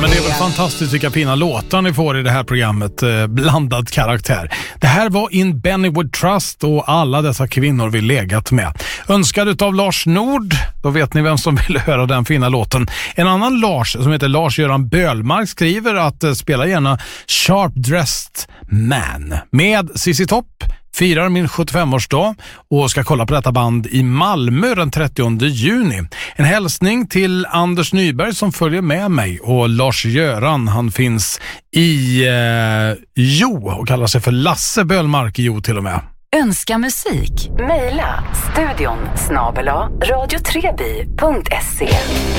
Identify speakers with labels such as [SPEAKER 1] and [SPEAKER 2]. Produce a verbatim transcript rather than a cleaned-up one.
[SPEAKER 1] men det är väl fantastiskt vilka fina låtar ni får i det här programmet. Eh, blandad karaktär. Det här var In Bennywood Trust och alla dessa kvinnor vi legat med. Önskad utav Lars Nord, då vet ni vem som vill höra den fina låten. En annan Lars som heter Lars-Göran Bölmark skriver att eh, spela gärna Sharp Dressed Man med C C Topp. Firar min sjuttiofemårsdag och ska kolla på detta band i Malmö den trettionde juni. En hälsning till Anders Nyberg som följer med mig, och Lars-Göran, han finns i eh, Jo och kallar sig för Lasse Bölmark i Jo till och med.
[SPEAKER 2] Önska musik. Maila studion snabel-a radio tre by punkt se.